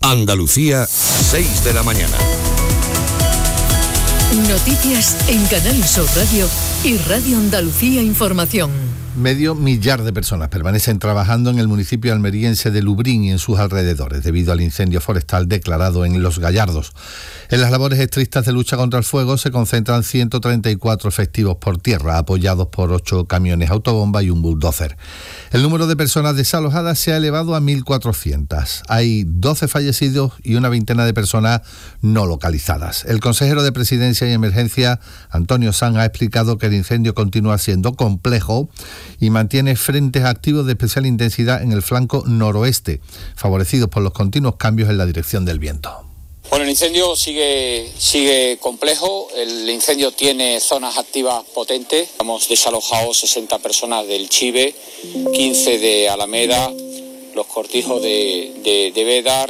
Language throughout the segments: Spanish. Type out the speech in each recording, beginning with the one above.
Andalucía, 6 de la mañana. Noticias en Canal Sur Radio y Radio Andalucía Información. Medio millar de personas permanecen trabajando en el municipio almeriense de Lubrín y en sus alrededores debido al incendio forestal declarado en Los Gallardos. En las labores estrictas de lucha contra el fuego se concentran 134 efectivos por tierra, apoyados por 8 camiones autobomba y un bulldozer. El número de personas desalojadas se ha elevado a 1.400. Hay 12 fallecidos y una veintena de personas no localizadas. El consejero de Presidencia y Emergencia, Antonio Sanz, ha explicado que el incendio continúa siendo complejo y mantiene frentes activos de especial intensidad en el flanco noroeste, favorecidos por los continuos cambios en la dirección del viento. Bueno, el incendio sigue complejo. El incendio tiene zonas activas potentes. Hemos desalojado 60 personas del Chive, 15 de Alameda, los cortijos de Bédar,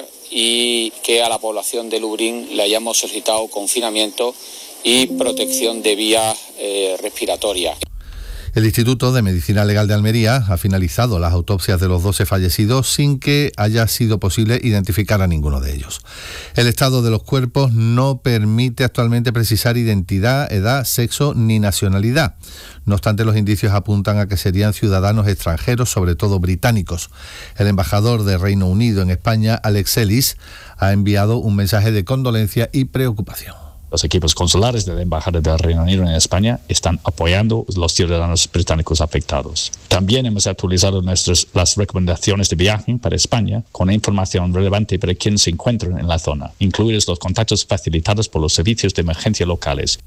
y que a la población de Lubrín le hayamos solicitado confinamiento y protección de vías respiratorias. El Instituto de Medicina Legal de Almería ha finalizado las autopsias de los 12 fallecidos sin que haya sido posible identificar a ninguno de ellos. El estado de los cuerpos no permite actualmente precisar identidad, edad, sexo ni nacionalidad. No obstante, los indicios apuntan a que serían ciudadanos extranjeros, sobre todo británicos. El embajador de Reino Unido en España, Alex Ellis, ha enviado un mensaje de condolencia y preocupación. Los equipos consulares de la Embajada del Reino Unido en España están apoyando a los ciudadanos británicos afectados. También hemos actualizado las recomendaciones de viaje para España con información relevante para quienes se encuentran en la zona, incluidos los contactos facilitados por los servicios de emergencia locales.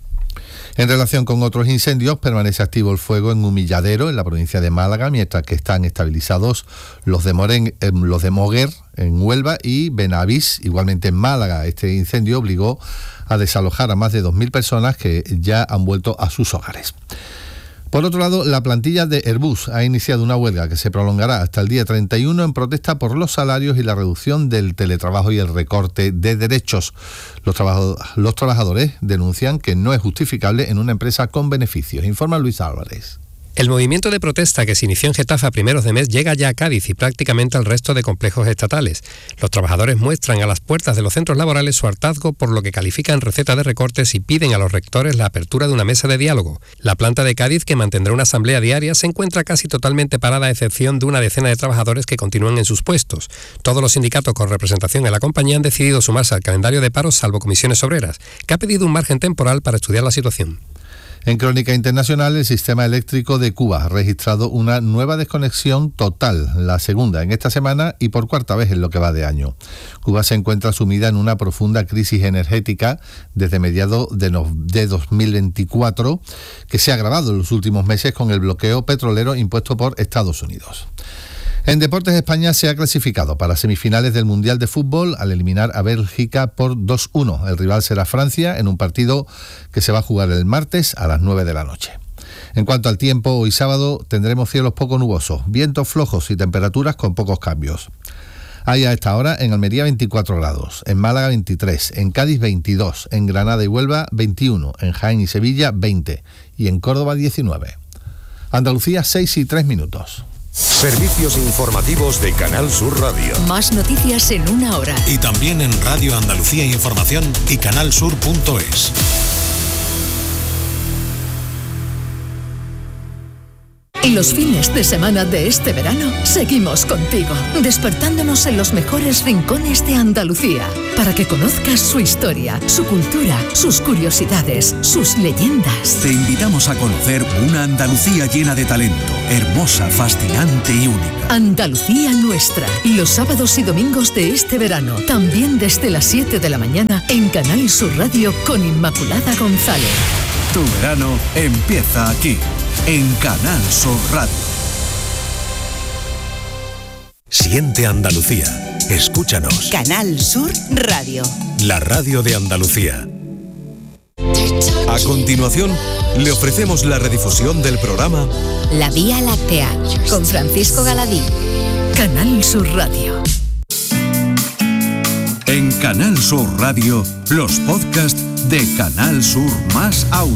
En relación con otros incendios, permanece activo el fuego en Humilladero, en la provincia de Málaga, mientras que están estabilizados los de Moguer, en Huelva, y Benavís, igualmente en Málaga. Este incendio obligó a desalojar a más de 2.000 personas que ya han vuelto a sus hogares. Por otro lado, la plantilla de Airbus ha iniciado una huelga que se prolongará hasta el día 31 en protesta por los salarios y la reducción del teletrabajo y el recorte de derechos. Los trabajadores denuncian que no es justificable en una empresa con beneficios. Informa Luis Álvarez. El movimiento de protesta que se inició en Getafe a primeros de mes llega ya a Cádiz y prácticamente al resto de complejos estatales. Los trabajadores muestran a las puertas de los centros laborales su hartazgo por lo que califican receta de recortes y piden a los rectores la apertura de una mesa de diálogo. La planta de Cádiz, que mantendrá una asamblea diaria, se encuentra casi totalmente parada a excepción de una decena de trabajadores que continúan en sus puestos. Todos los sindicatos con representación en la compañía han decidido sumarse al calendario de paros, salvo Comisiones Obreras, que ha pedido un margen temporal para estudiar la situación. En crónica internacional, el sistema eléctrico de Cuba ha registrado una nueva desconexión total, la segunda en esta semana y por cuarta vez en lo que va de año. Cuba se encuentra sumida en una profunda crisis energética desde mediados de 2024, que se ha agravado en los últimos meses con el bloqueo petrolero impuesto por Estados Unidos. En deportes, España se ha clasificado para semifinales del Mundial de Fútbol al eliminar a Bélgica por 2-1. El rival será Francia en un partido que se va a jugar el martes a las 9 de la noche. En cuanto al tiempo, hoy sábado tendremos cielos poco nubosos, vientos flojos y temperaturas con pocos cambios. Hay a esta hora en Almería 24 grados, en Málaga 23, en Cádiz 22, en Granada y Huelva 21, en Jaén y Sevilla 20 y en Córdoba 19. Andalucía 6:03. Servicios informativos de Canal Sur Radio. Más noticias en una hora. Y también en Radio Andalucía Información y canalsur.es. Los fines de semana de este verano seguimos contigo, despertándonos en los mejores rincones de Andalucía, para que conozcas su historia, su cultura, sus curiosidades, sus leyendas. Te invitamos a conocer una Andalucía llena de talento, hermosa, fascinante y única. Andalucía Nuestra, los sábados y domingos de este verano, también desde las 7 de la mañana en Canal Sur Radio con Inmaculada González. Tu verano empieza aquí, en Canal Sur Radio. Siente Andalucía. Escúchanos. Canal Sur Radio. La radio de Andalucía. A continuación, le ofrecemos la redifusión del programa La Vía Láctea, con Francisco Galadí. Canal Sur Radio. En Canal Sur Radio, los podcasts de Canal Sur más Audio.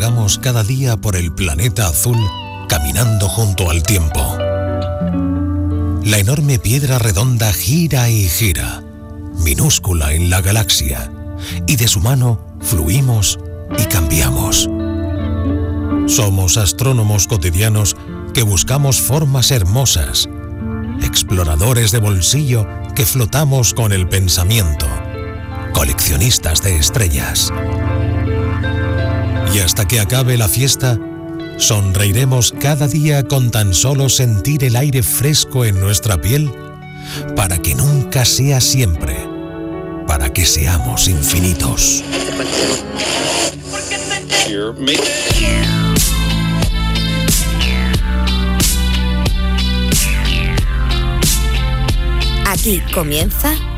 vagamos cada día por el planeta azul, caminando junto al tiempo. La enorme piedra redonda gira y gira, minúscula en la galaxia, y de su mano fluimos y cambiamos. Somos astrónomos cotidianos que buscamos formas hermosas, exploradores de bolsillo que flotamos con el pensamiento, coleccionistas de estrellas. Y hasta que acabe la fiesta, sonreiremos cada día con tan solo sentir el aire fresco en nuestra piel, para que nunca sea siempre, para que seamos infinitos. Aquí comienza